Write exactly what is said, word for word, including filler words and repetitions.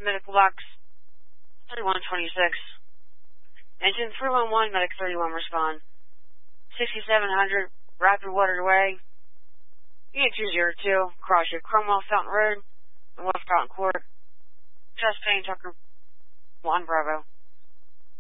Medical Box thirty-one twenty-six. Engine three one one, Medic thirty-one, respond. sixty-seven hundred, Rapid Waterway. Unit two zero two, Crossroad, Cromwell, Fountain Road, and West Fountain Court. Chest pain, Tucker one Bravo.